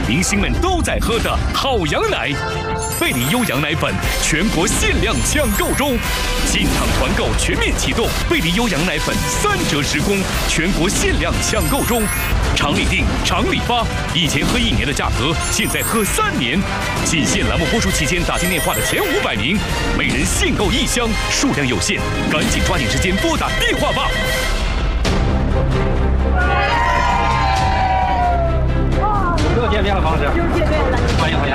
明星们都在喝的好羊奶。贝利优羊奶粉全国限量抢购中，进场团购全面启动，贝利优羊奶粉3折10供，全国限量抢购中。常理定，常理发，以前喝1年的价格，现在喝3年。仅限栏目播出期间打进电话的前500名，每人限购1箱，数量有限，赶紧抓紧时间拨打电话吧。 又见面了，方老师。 又见面了， 欢迎欢迎。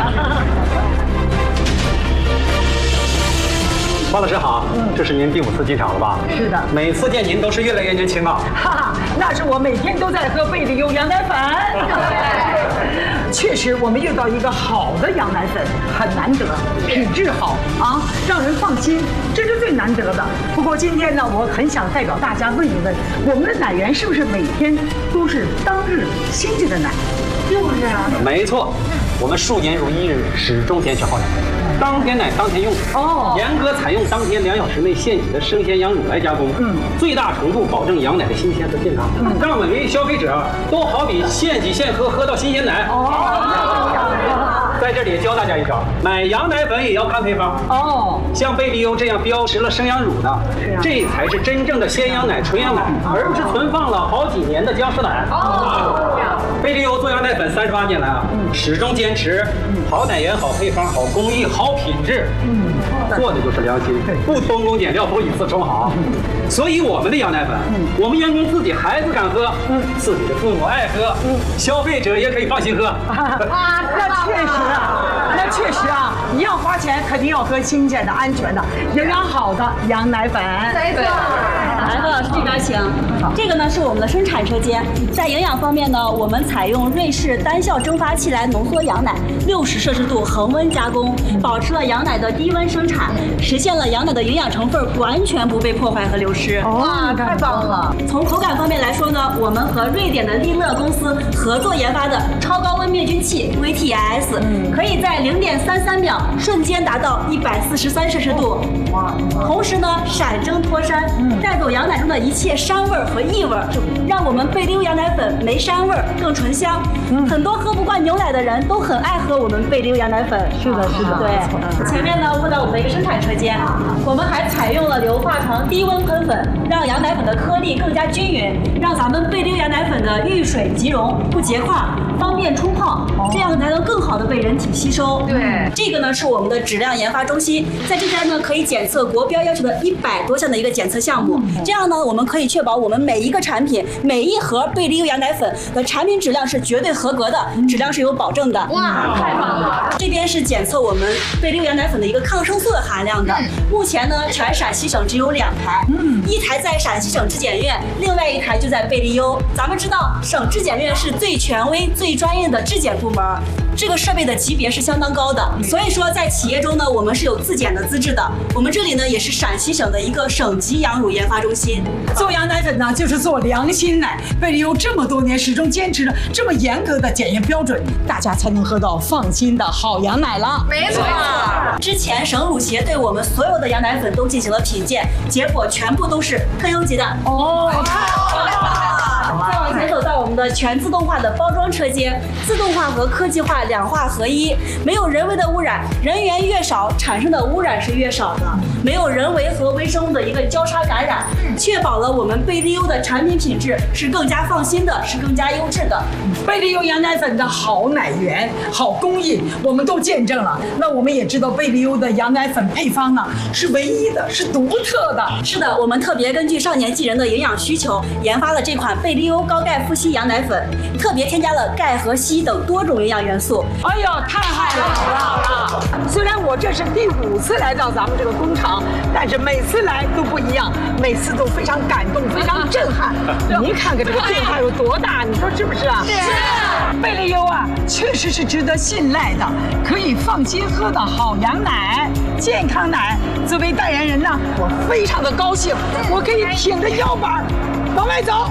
方老师好，这是您第5次进场了吧？ 是的， 每次见您都是越来越年轻啊。 哈哈，那是我每天都在喝贝利优羊奶粉。确实，我们遇到一个好的羊奶粉很难得，品质好啊，让人放心，这是最难得的。不过今天呢，我很想代表大家问一问，我们的奶源是不是每天都是当日新鲜的奶？就是啊， 没错，我们数年如一日，始终坚持好奶，当天奶当天用。 哦， 严格采用当天2小时内现挤的生鲜羊乳来加工，最大程度保证羊奶的新鲜和健康，让每位消费者都好比现挤现喝，喝到新鲜奶。在这里教大家一招，买羊奶粉也要看配方。 哦， 像贝利优这样标识了生羊乳的，这才是真正的鲜羊奶、纯羊奶，而不是存放了好几年的僵尸奶。贝利优做羊奶粉38年来啊，始终坚持好奶源、好配方、好工艺、好品质，做的就是良心，不偷工减料，不以次充好。所以我们的羊奶粉，我们员工自己孩子敢喝，自己的父母爱喝，消费者也可以放心喝。 啊，那确实啊，那确实啊，你要花钱，肯定要喝新鲜的、安全的、营养好的羊奶粉。 没错。来，何老师这边请。这个呢是我们的生产车间，在营养方面呢，我们采用瑞士单效蒸发器来浓缩羊奶，60摄氏度恒温加工，保持了羊奶的低温生产，实现了羊奶的营养成分完全不被破坏和流失。 哇，太棒了！ 从口感方面来说呢，我们和瑞典的利乐公司合作研发的超高温灭菌器 VTS，可以在0.33秒瞬间达到143摄氏度。哇！同时呢，闪蒸脱膻，带走羊奶中的一切膻味和异味，让我们贝利优羊奶粉没膻味，更醇香。很多喝不惯牛奶的人都很爱喝我们贝利优羊奶粉。 是的，是的。 对，前面呢问到我们的一个生产车间，我们还采用了硫化糖低温喷粉，让羊奶粉的颗粒更加均匀，让咱们贝利优羊奶粉的遇水即溶，不结块，方便冲泡，这样才能更好的被人体吸收。 对， 这个呢是我们的质量研发中心，在这边呢可以检测国标要求的100多项的一个检测项目，这样呢我们可以确保我们每一个产品、每一盒贝利优羊奶粉的产品质量是绝对合格的，质量是有保证的。 哇，太棒了！ 这边是检测我们贝利优羊奶粉的一个抗生素的含量的，目前呢全陕西省只有2台，一台在陕西省质检院，另外一台就在贝利优。咱们知道省质检院是最权威、最专业的质检部门，这个设备的级别是相当高的，所以说在企业中呢，我们是有自检的资质的。我们这里呢也是陕西省的一个省级羊乳研发中心。 做羊奶粉呢，就是做良心奶。贝利优这么多年始终坚持着这么严格的检验标准，大家才能喝到放心的好羊奶了。 没错。之前省乳协对我们所有的羊奶粉都进行了品鉴，结果全部都是特优级的。 哦，太好了！ 再往前走到我们的全自动化的包装车间，自动化和科技化两化合一，没有人为的污染，人员越少，产生的污染是越少的，没有人为和微生物的一个交叉感染，确保了我们贝利优的产品品质是更加放心的，是更加优质的。 贝利优羊奶粉的好奶源、好工艺，我们都见证了。那我们也知道贝利优的羊奶粉配方呢是唯一的，是独特的。 是的，我们特别根据少年纪人的营养需求，研发了这款贝利优高钙富硒羊奶粉，特别添加了钙和硒等多种营养元素。 哎呀，太好了！虽然我这是第5次来到咱们这个工厂，但是每次来都不一样，每次都非常感动，非常震撼。您看看这个变化有多大，你说是不是啊？是。贝利优啊，确实是值得信赖的，可以放心喝的好羊奶、健康奶。作为代言人呢，我非常的高兴，我可以挺着腰板往外走。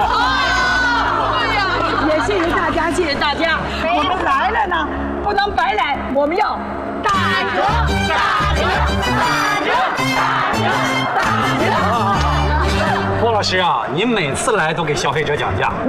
也谢谢大家，谢谢大家。我们来了呢，不能白来，我们要打折，打折，打折，打折，打折。 郭老师啊，您每次来都给消费者讲价，